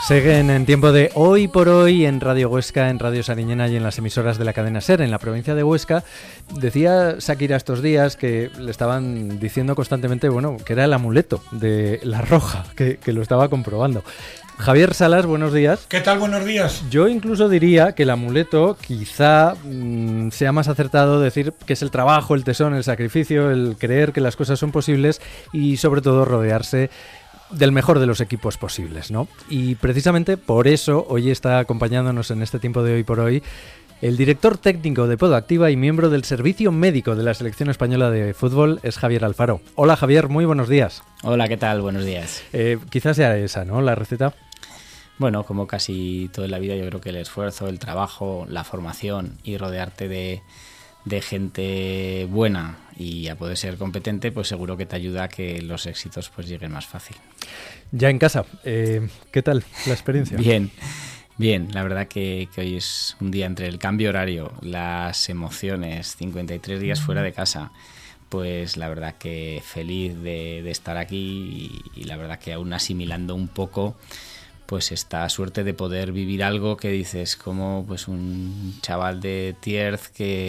Seguen en tiempo de Hoy por Hoy en Radio Huesca, en Radio Sariñena y en las emisoras de la cadena SER. En la provincia de Huesca decía Shakira estos días que le estaban diciendo constantemente, bueno, que era el amuleto de La Roja, que lo estaba comprobando. Javier Salas, buenos días. ¿Qué tal? Buenos días. Yo incluso diría que el amuleto quizá sea más acertado decir que es el trabajo, el tesón, el sacrificio, el creer que las cosas son posibles y sobre todo rodearse del mejor de los equipos posibles, ¿no? Y precisamente por eso hoy está acompañándonos en este tiempo de Hoy por Hoy el director técnico de Podoactiva y miembro del servicio médico de la selección española de fútbol es Javier Alfaro. Hola Javier, muy buenos días. Hola, ¿qué tal? Buenos días. Quizás sea esa, ¿no?, la receta. Bueno, como casi toda la vida, yo creo que el esfuerzo, el trabajo, la formación y rodearte de gente buena y a poder ser competente, pues seguro que te ayuda a que los éxitos pues lleguen más fácil. Ya en casa, ¿qué tal la experiencia? Bien, la verdad que hoy es un día entre el cambio horario, las emociones, 53 días fuera de casa, pues la verdad que feliz de estar aquí y la verdad que aún asimilando un poco pues esta suerte de poder vivir algo que dices, como pues un chaval de Tierz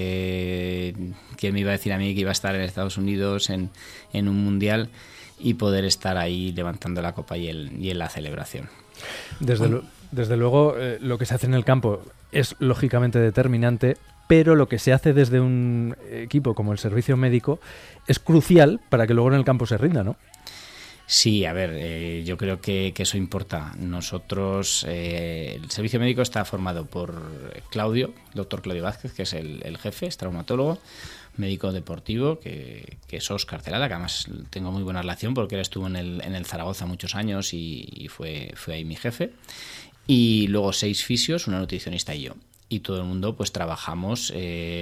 que me iba a decir a mí que iba a estar en Estados Unidos en un mundial y poder estar ahí levantando la copa y en la celebración. Desde luego, lo que se hace en el campo es lógicamente determinante, pero lo que se hace desde un equipo como el servicio médico es crucial para que luego en el campo se rinda, ¿no? Sí, a ver, yo creo que eso importa. Nosotros, el servicio médico está formado por Claudio, el doctor Claudio Vázquez, que es el jefe, es traumatólogo, médico deportivo, que es Óscar Celada, que además tengo muy buena relación porque él estuvo en el Zaragoza muchos años y fue ahí mi jefe. Y luego 6 fisios, una nutricionista y yo. Y todo el mundo pues trabajamos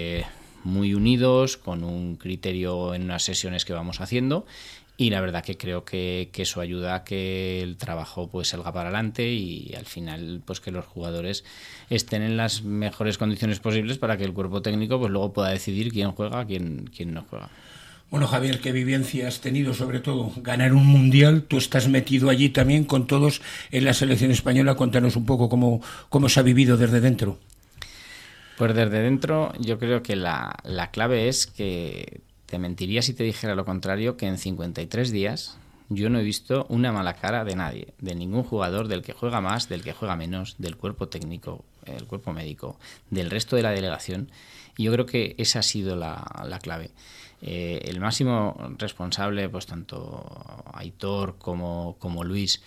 muy unidos, con un criterio en unas sesiones que vamos haciendo. Y la verdad que creo que eso ayuda a que el trabajo pues salga para adelante y al final pues que los jugadores estén en las mejores condiciones posibles para que el cuerpo técnico pues luego pueda decidir quién juega, quién no juega. Bueno, Javier, ¿qué vivencia has tenido sobre todo? Ganar un mundial, tú estás metido allí también con todos en la selección española. Cuéntanos un poco cómo se ha vivido desde dentro. Pues desde dentro yo creo que la clave es que te mentiría si te dijera lo contrario, que en 53 días yo no he visto una mala cara de nadie, de ningún jugador, del que juega más, del que juega menos, del cuerpo técnico, el cuerpo médico, del resto de la delegación. Y yo creo que esa ha sido la clave. El máximo responsable, pues tanto Aitor como Luis,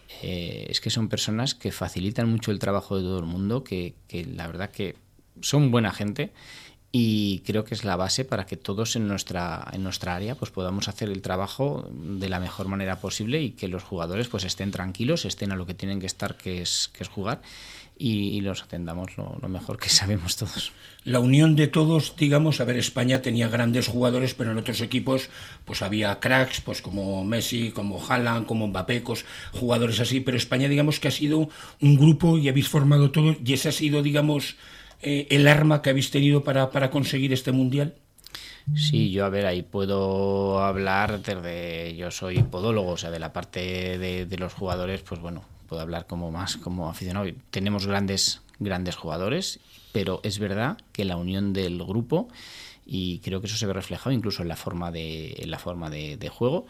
es que son personas que facilitan mucho el trabajo de todo el mundo, que la verdad que son buena gente. Y creo que es la base para que todos en nuestra área pues podamos hacer el trabajo de la mejor manera posible y que los jugadores pues estén tranquilos, estén a lo que tienen que estar, que es jugar, y los atendamos lo mejor que sabemos todos. La unión de todos, digamos, a ver, España tenía grandes jugadores, pero en otros equipos pues había cracks, pues como Messi, como Haaland, como Mbappé, jugadores así, pero España, digamos, que ha sido un grupo y habéis formado todos, y ese ha sido, digamos, el arma que habéis tenido para conseguir este mundial. Sí, yo ahí puedo hablar yo soy podólogo, o sea, de la parte de los jugadores, pues bueno, puedo hablar más como aficionado. Tenemos grandes jugadores, pero es verdad que la unión del grupo, y creo que eso se ve reflejado incluso en la forma de juego,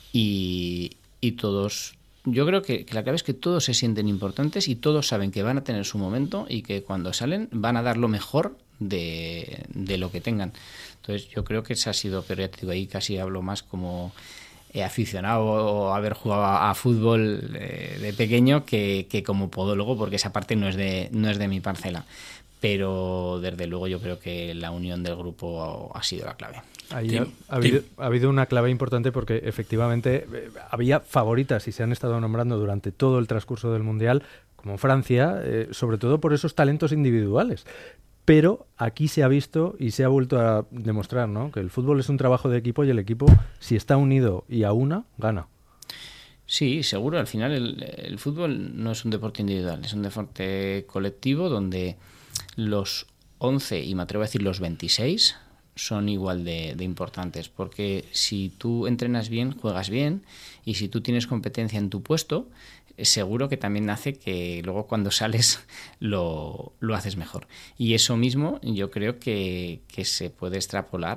y todos. Yo creo que la clave es que todos se sienten importantes y todos saben que van a tener su momento y que cuando salen van a dar lo mejor de lo que tengan. Entonces yo creo que ese ha sido, pero ya te digo, ahí casi hablo más como aficionado o haber jugado a fútbol de pequeño que como podólogo, porque esa parte no es de mi parcela. Pero desde luego yo creo que la unión del grupo ha sido la clave. Ahí ha habido una clave importante porque efectivamente había favoritas y se han estado nombrando durante todo el transcurso del Mundial, como Francia, sobre todo por esos talentos individuales. Pero aquí se ha visto y se ha vuelto a demostrar, ¿no?, que el fútbol es un trabajo de equipo y el equipo, si está unido y a una, gana. Sí, seguro. Al final el fútbol no es un deporte individual, es un deporte colectivo donde los 11 y me atrevo a decir los 26 son igual de importantes, porque si tú entrenas bien, juegas bien, y si tú tienes competencia en tu puesto, seguro que también hace que luego cuando sales lo haces mejor. Y eso mismo yo creo que se puede extrapolar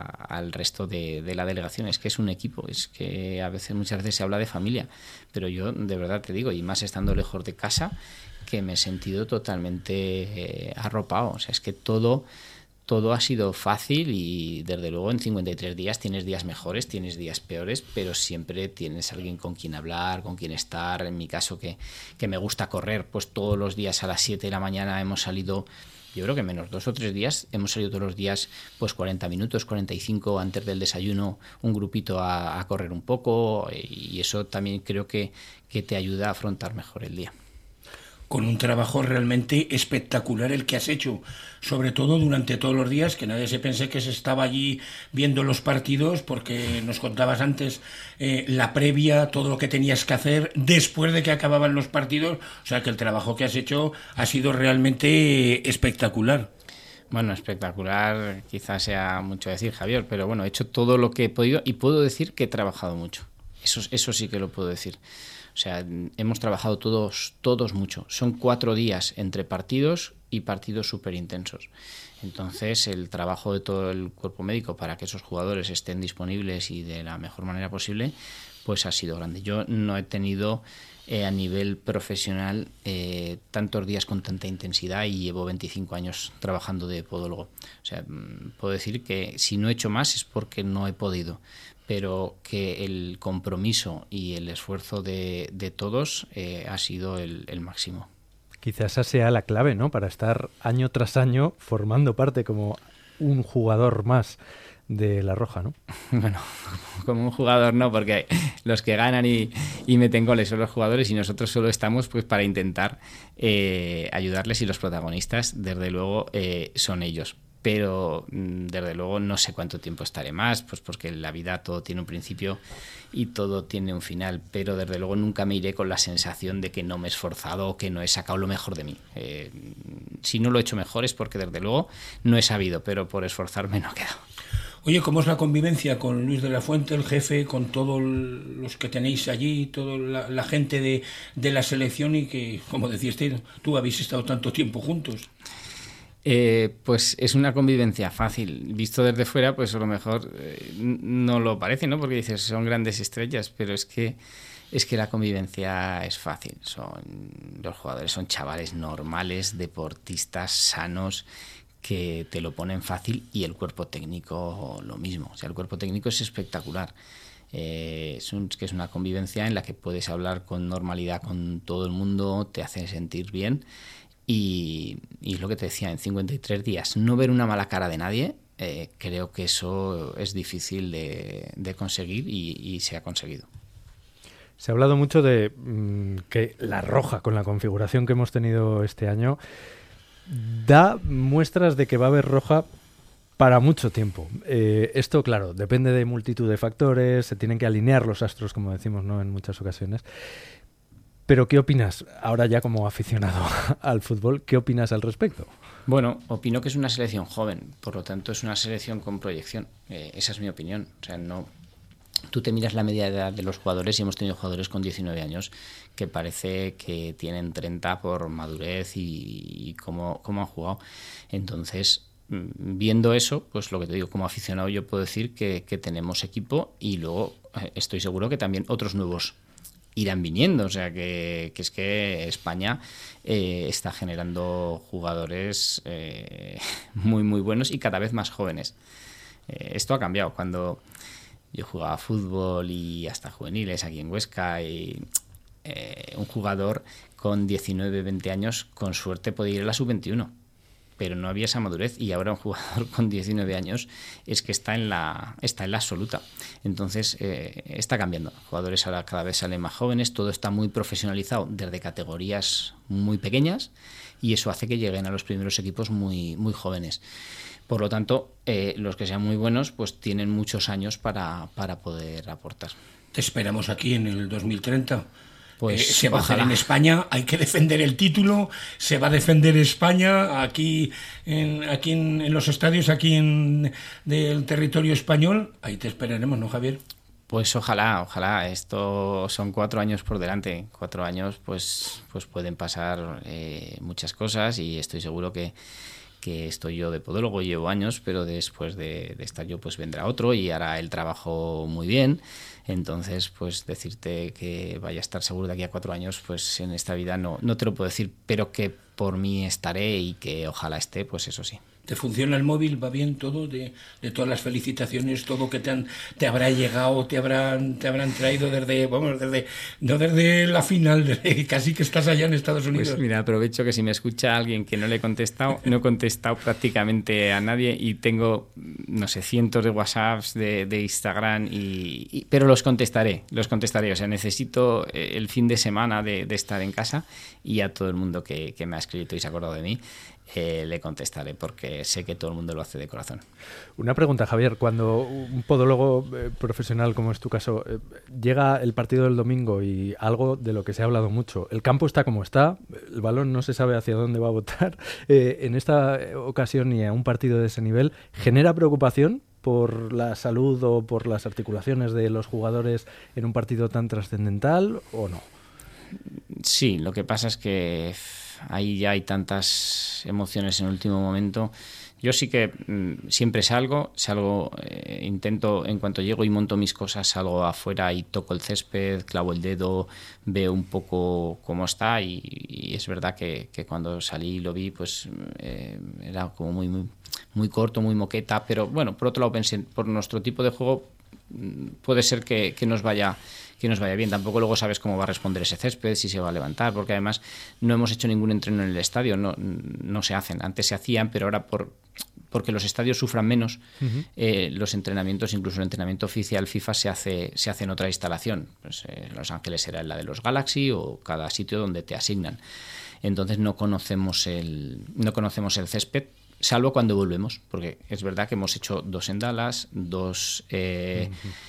al resto de la delegación. Es que es un equipo, es que muchas veces se habla de familia, pero yo de verdad te digo, y más estando lejos de casa, que me he sentido totalmente arropado. O sea, es que todo ha sido fácil y desde luego en 53 días tienes días mejores, tienes días peores, pero siempre tienes alguien con quien hablar, con quien estar. En mi caso que me gusta correr, pues todos los días a las 7 de la mañana hemos salido, yo creo que menos 2 o 3 días, hemos salido todos los días pues 40 minutos, 45 antes del desayuno, un grupito a correr un poco, y eso también creo que te ayuda a afrontar mejor el día. Con un trabajo realmente espectacular el que has hecho, sobre todo durante todos los días, que nadie se pense que se estaba allí viendo los partidos, porque nos contabas antes la previa, todo lo que tenías que hacer después de que acababan los partidos, o sea que el trabajo que has hecho ha sido realmente espectacular. Bueno, espectacular quizás sea mucho decir, Javier, pero bueno, he hecho todo lo que he podido y puedo decir que he trabajado mucho. Eso sí que lo puedo decir. O sea, hemos trabajado todos mucho. Son 4 días entre partidos y partidos súper intensos. Entonces, el trabajo de todo el cuerpo médico para que esos jugadores estén disponibles y de la mejor manera posible, pues ha sido grande. Yo no he tenido a nivel profesional tantos días con tanta intensidad y llevo 25 años trabajando de podólogo. O sea, puedo decir que si no he hecho más es porque no he podido, pero que el compromiso y el esfuerzo de todos ha sido el máximo. Quizás esa sea la clave, ¿no? Para estar año tras año formando parte como un jugador más de La Roja, ¿no? Bueno, como un jugador no, porque los que ganan y meten goles son los jugadores y nosotros solo estamos pues para intentar ayudarles, y los protagonistas, desde luego, son ellos. Pero desde luego no sé cuánto tiempo estaré más, pues porque en la vida todo tiene un principio y todo tiene un final, pero desde luego nunca me iré con la sensación de que no me he esforzado o que no he sacado lo mejor de mí. Si no lo he hecho mejor es porque desde luego no he sabido, pero por esforzarme no he quedado. Oye, ¿cómo es la convivencia con Luis de la Fuente, el jefe, con todos los que tenéis allí, toda la gente de la selección, y que, como decías tú habéis estado tanto tiempo juntos? Pues es una convivencia fácil. Visto desde fuera, pues a lo mejor no lo parece, ¿no? Porque dices, son grandes estrellas, pero es que la convivencia es fácil. Los jugadores son chavales normales, deportistas sanos, que te lo ponen fácil, y el cuerpo técnico lo mismo. O sea, el cuerpo técnico es espectacular. Es una convivencia en la que puedes hablar con normalidad con todo el mundo, te hace sentir bien. Y es lo que te decía, en 53 días no ver una mala cara de nadie, creo que eso es difícil de conseguir, y se ha conseguido. Se ha hablado mucho de que La Roja, con la configuración que hemos tenido este año, da muestras de que va a haber roja para mucho tiempo. Esto, claro, depende de multitud de factores, se tienen que alinear los astros, como decimos, ¿no?, en muchas ocasiones. Pero, ¿qué opinas ahora ya como aficionado al fútbol? ¿Qué opinas al respecto? Bueno, opino que es una selección joven, por lo tanto es una selección con proyección. Esa es mi opinión. O sea, no. Tú te miras la media edad de los jugadores y hemos tenido jugadores con 19 años que parece que tienen 30 por madurez y cómo han jugado. Entonces, viendo eso, pues lo que te digo, como aficionado yo puedo decir que tenemos equipo, y luego estoy seguro que también otros nuevos irán viniendo. O sea, que es que España está generando jugadores muy, muy buenos y cada vez más jóvenes. Esto ha cambiado. Cuando yo jugaba fútbol y hasta juveniles aquí en Huesca, y un jugador con 19, 20 años con suerte podía ir a la sub-21, pero no había esa madurez, y ahora un jugador con 19 años es que está en la absoluta. Entonces está cambiando. Los jugadores ahora cada vez salen más jóvenes, todo está muy profesionalizado desde categorías muy pequeñas, y eso hace que lleguen a los primeros equipos muy, muy jóvenes. Por lo tanto, los que sean muy buenos pues tienen muchos años para poder aportar. Te esperamos aquí en el 2030. Pues se va a hacer en España, hay que defender el título, se va a defender España aquí en los estadios, aquí del territorio español. Ahí te esperaremos, ¿no, Javier? Pues ojalá. Esto son 4 años por delante. 4 años, pues pueden pasar muchas cosas, y estoy seguro que estoy yo de podólogo, llevo años, pero después de estar yo, pues vendrá otro y hará el trabajo muy bien. Entonces, pues decirte que vaya a estar seguro de aquí a 4 años, pues en esta vida no te lo puedo decir, pero que por mí estaré y que ojalá esté, pues eso sí. ¿Te funciona el móvil? ¿Va bien todo? De todas las felicitaciones, todo que te habrá llegado, te habrán traído desde la final, desde casi que estás allá en Estados Unidos. Pues mira, aprovecho que si me escucha alguien que no le he contestado, no he contestado prácticamente a nadie, y tengo, no sé, cientos de WhatsApps, de Instagram, pero los contestaré. O sea, necesito el fin de semana de estar en casa, y a todo el mundo que me ha escrito y se ha acordado de mí, le contestaré, porque sé que todo el mundo lo hace de corazón. Una pregunta, Javier. Cuando un podólogo profesional, como es tu caso, llega el partido del domingo y algo de lo que se ha hablado mucho, el campo está como está, el balón no se sabe hacia dónde va a botar, en esta ocasión y a un partido de ese nivel, ¿genera preocupación por la salud o por las articulaciones de los jugadores en un partido tan trascendental o no? Sí, lo que pasa es que ahí ya hay tantas emociones en el último momento. Yo sí que siempre salgo, intento, en cuanto llego y monto mis cosas, salgo afuera y toco el césped, clavo el dedo, veo un poco cómo está, y es verdad que cuando salí y lo vi, pues era como muy corto, muy moqueta, pero bueno, por otro lado pensé, por nuestro tipo de juego puede ser que nos vaya bien. Tampoco luego sabes cómo va a responder ese césped, si se va a levantar, porque además no hemos hecho ningún entreno en el estadio, no se hacen. Antes se hacían, pero ahora porque los estadios sufran menos, los entrenamientos, incluso el entrenamiento oficial FIFA se hace en otra instalación. Pues, Los Ángeles será en la de los Galaxy, o cada sitio donde te asignan. Entonces no conocemos el césped, salvo cuando volvemos, porque es verdad que hemos hecho 2 en Dallas, 2 en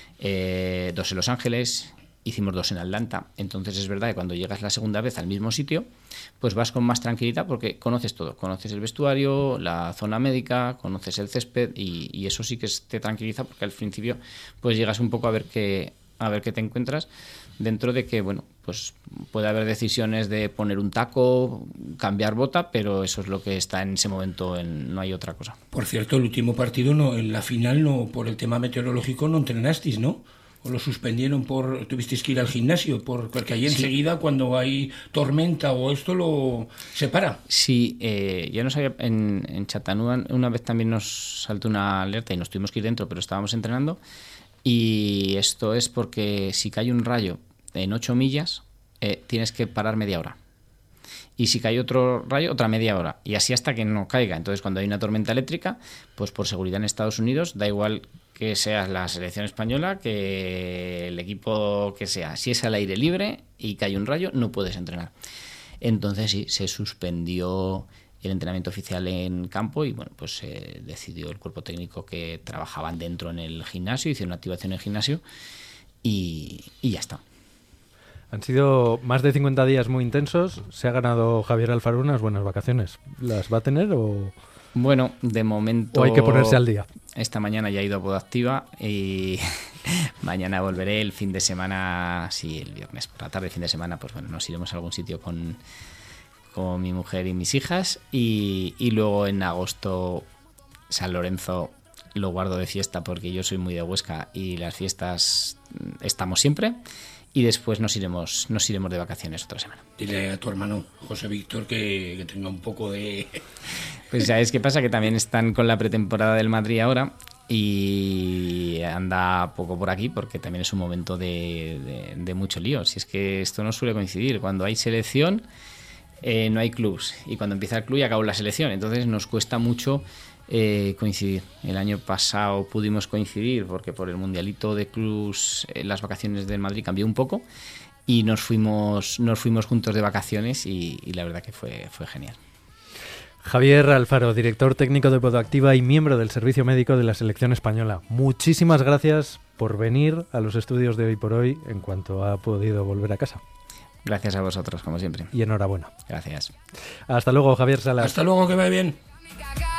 Los Ángeles, hicimos 2 en Atlanta. Entonces es verdad que cuando llegas la segunda vez al mismo sitio, pues vas con más tranquilidad, porque conoces todo, conoces el vestuario, la zona médica, conoces el césped, y eso sí que te tranquiliza, porque al principio pues llegas un poco a ver qué te encuentras, dentro de que, bueno, pues puede haber decisiones de poner un taco, cambiar bota, pero eso es lo que está en ese momento, no hay otra cosa. Por cierto, el último partido, en la final, por el tema meteorológico no entrenasteis, ¿no? ¿O lo suspendieron tuvisteis que ir al gimnasio? Porque ahí enseguida, cuando hay tormenta o esto, lo separa. Sí, yo no sabía, en Chattanooga una vez también nos saltó una alerta y nos tuvimos que ir dentro, pero estábamos entrenando. Y esto es porque si cae un rayo en 8 millas, tienes que parar media hora. Y si cae otro rayo, otra media hora. Y así hasta que no caiga. Entonces, cuando hay una tormenta eléctrica, pues por seguridad en Estados Unidos, da igual que seas la selección española, que el equipo que sea. Si es al aire libre y cae un rayo, no puedes entrenar. Entonces sí, se suspendió el entrenamiento oficial en campo, y bueno, pues decidió el cuerpo técnico que trabajaban dentro en el gimnasio, hicieron una activación en el gimnasio y ya está. Han sido más de 50 días muy intensos. Se ha ganado Javier Alfaro unas buenas vacaciones. ¿Las va a tener o...? Bueno, de momento... ¿O hay que ponerse al día? Esta mañana ya he ido a Podactiva y mañana volveré. El fin de semana, sí, el viernes por la tarde, el fin de semana, pues bueno, nos iremos a algún sitio con mi mujer y mis hijas, y luego en agosto San Lorenzo lo guardo de fiesta, porque yo soy muy de Huesca y las fiestas estamos siempre, y después nos iremos de vacaciones otra semana. Dile a tu hermano José Víctor que tenga un poco de... Pues ¿sabes qué pasa? Que también están con la pretemporada del Madrid ahora, y anda poco por aquí, porque también es un momento de mucho lío. Si es que esto no suele coincidir, cuando hay selección no hay clubs, y cuando empieza el club ya acabó la selección, entonces nos cuesta mucho coincidir. El año pasado pudimos coincidir porque por el mundialito de clubs las vacaciones del Madrid cambió un poco, y nos fuimos juntos de vacaciones, y la verdad que fue genial. Javier Alfaro, director técnico de Podactiva y miembro del servicio médico de la selección española. Muchísimas gracias por venir a los estudios de Hoy por Hoy en cuanto ha podido volver a casa. Gracias a vosotros, como siempre. Y enhorabuena. Gracias. Hasta luego, Javier Salas. Hasta luego, que vaya bien.